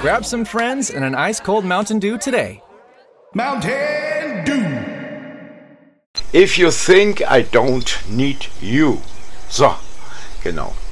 Grab some friends and an ice-cold Mountain Dew today. Mountain Dew. If you think I don't need you. So, genau.